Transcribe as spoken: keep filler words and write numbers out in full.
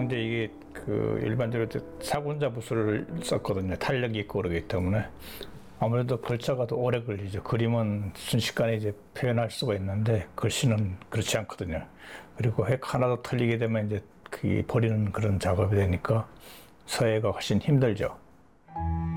근데 이게 그 일반적으로 사군자 붓을 썼거든요. 탄력이 있고 그러기 때문에 아무래도 글자가 더 오래 걸리죠. 그림은 순식간에 이제 표현할 수가 있는데 글씨는 그렇지 않거든요. 그리고 획 하나 더 틀리게 되면 이제 그 버리는 그런 작업이 되니까 서예가 훨씬 힘들죠.